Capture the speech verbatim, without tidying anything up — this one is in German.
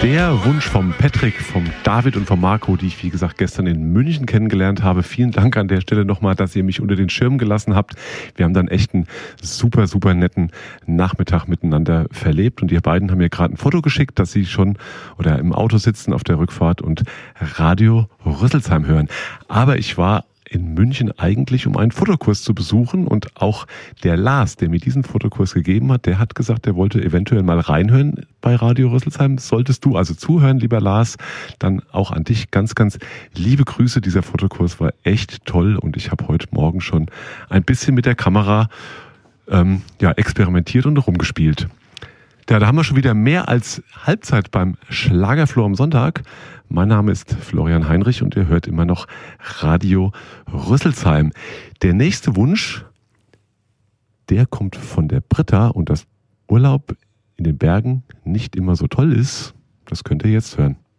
Der Wunsch vom Patrick, vom David und vom Marco, die ich wie gesagt gestern in München kennengelernt habe. Vielen Dank an der Stelle nochmal, dass ihr mich unter den Schirm gelassen habt. Wir haben dann echt einen super, super netten Nachmittag miteinander verlebt und ihr beiden haben mir gerade ein Foto geschickt, dass sie schon oder im Auto sitzen auf der Rückfahrt und Radio Rüsselsheim hören. Aber ich war in München eigentlich, um einen Fotokurs zu besuchen und auch der Lars, der mir diesen Fotokurs gegeben hat, der hat gesagt, er wollte eventuell mal reinhören bei Radio Rüsselsheim. Solltest du also zuhören, lieber Lars, dann auch an dich ganz, ganz liebe Grüße. Dieser Fotokurs war echt toll und ich habe heute Morgen schon ein bisschen mit der Kamera ähm, ja, experimentiert und rumgespielt. Ja, da haben wir schon wieder mehr als Halbzeit beim Schlagerfloh am Sonntag. Mein Name ist Florian Heinrich und ihr hört immer noch Radio Rüsselsheim. Der nächste Wunsch, der kommt von der Britta und dass Urlaub in den Bergen nicht immer so toll ist, das könnt ihr jetzt hören.